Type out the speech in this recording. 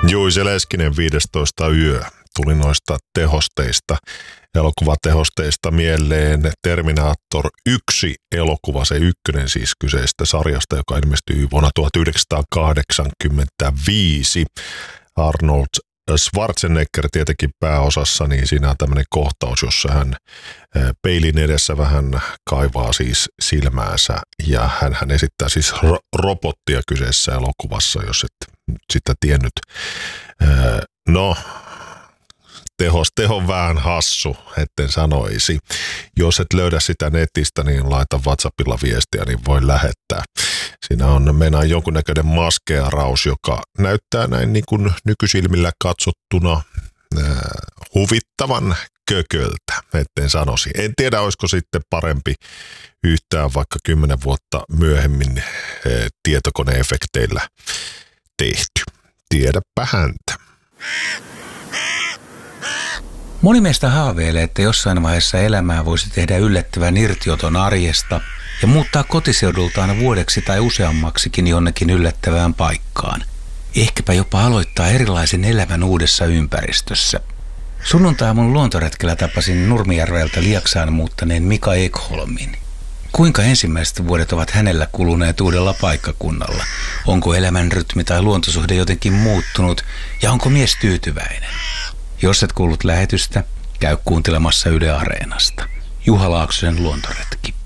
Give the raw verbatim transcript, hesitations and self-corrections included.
Juise Leskinen viidestoista yö tuli noista tehosteista, elokuvatehosteista mieleen Terminator yksi elokuva, se ykkönen siis kyseistä sarjasta, joka ilmestyi vuonna tuhatyhdeksänsataakahdeksankymmentäviisi. Arnold Schwarzenegger tietenkin pääosassa, niin siinä on tämmöinen kohtaus, jossa hän peilin edessä vähän kaivaa siis silmäänsä ja hän, hän esittää siis ro- robottia kyseessä elokuvassa, jos et sitä tiennyt. No, tehos, teho vähän hassu, etten sanoisi. Jos et löydä sitä netistä, niin laita WhatsAppilla viestiä, niin voi lähettää. Siinä on meinaa jonkunnäköinen maskeeraus, joka näyttää näin niin kuin nykysilmillä katsottuna äh, huvittavan kököltä, etten sanoisi. En tiedä, olisiko sitten parempi yhtään vaikka kymmenen vuotta myöhemmin äh, tietokoneefekteillä tehty. Tiedäpä häntä. Moni meistä haaveilee, että jossain vaiheessa elämää voisi tehdä yllättävän irtioton arjesta ja muuttaa kotiseudultaan vuodeksi tai useammaksikin jonnekin yllättävään paikkaan. Ehkäpä jopa aloittaa erilaisen elämän uudessa ympäristössä. Sunnuntai-aamun luontoretkellä tapasin Nurmijärveltä Lieksaan muuttaneen Mika Ekholmin. Kuinka ensimmäiset vuodet ovat hänellä kuluneet uudella paikkakunnalla? Onko elämän rytmi tai luontosuhde jotenkin muuttunut ja onko mies tyytyväinen? Jos et kuullut lähetystä, käy kuuntelemassa Yle Areenasta. Juha Laaksosen luontoretki.